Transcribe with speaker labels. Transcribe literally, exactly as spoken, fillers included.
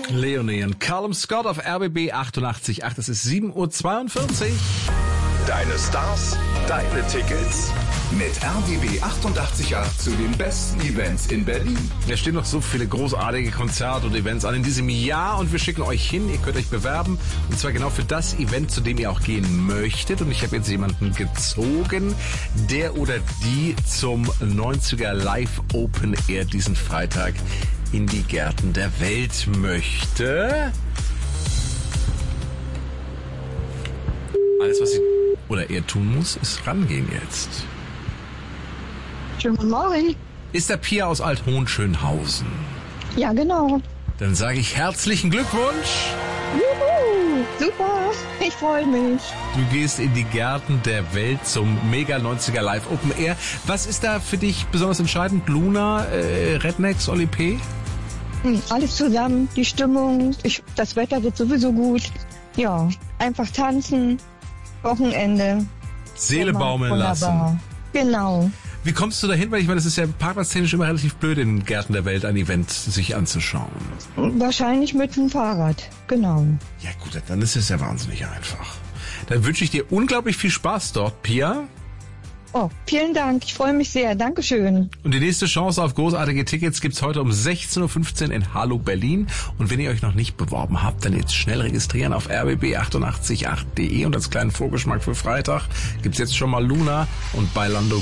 Speaker 1: Leonie und Callum Scott auf R B B achtundachtzig Komma acht. Es ist sieben Uhr zweiundvierzig.
Speaker 2: Deine Stars, deine Tickets. Mit R B B achtundachtzig Komma acht zu den besten Events in Berlin.
Speaker 1: Es stehen noch so viele großartige Konzerte und Events an in diesem Jahr und wir schicken euch hin. Ihr könnt euch bewerben und zwar genau für das Event, zu dem ihr auch gehen möchtet. Und ich habe jetzt jemanden gezogen, der oder die zum neunziger Live Open Air diesen Freitag in die Gärten der Welt möchte. Alles, was sie oder er tun muss, ist rangehen jetzt.
Speaker 3: Schönen guten Morgen.
Speaker 1: Ist der Pia aus Alt-Hohenschönhausen?
Speaker 3: Ja, genau.
Speaker 1: Dann sage ich herzlichen Glückwunsch.
Speaker 3: Juhu, super. Ich freue mich.
Speaker 1: Du gehst in die Gärten der Welt zum Mega neunziger Live Open Air. Was ist da für dich besonders entscheidend? Luna, äh, Rednecks, Oli P?
Speaker 3: Hm, alles zusammen, die Stimmung, ich, das Wetter wird sowieso gut. Ja, einfach tanzen, Wochenende.
Speaker 1: Seele baumeln lassen.
Speaker 3: Genau.
Speaker 1: Wie kommst du dahin? Weil ich meine, das ist ja parkplatztechnisch immer relativ blöd, in den Gärten der Welt ein Event sich anzuschauen.
Speaker 3: Wahrscheinlich mit dem Fahrrad, genau.
Speaker 1: Ja gut, dann ist es ja wahnsinnig einfach. Dann wünsche ich dir unglaublich viel Spaß dort, Pia.
Speaker 3: Oh, vielen Dank, ich freue mich sehr. Dankeschön.
Speaker 1: Und die nächste Chance auf großartige Tickets gibt's heute um sechzehn Uhr fünfzehn in Hallo Berlin. Und wenn ihr euch noch nicht beworben habt, dann jetzt schnell registrieren auf r b b achtundachtzig Komma acht punkt de und als kleinen Vorgeschmack für Freitag gibt's jetzt schon mal Luna und Bailando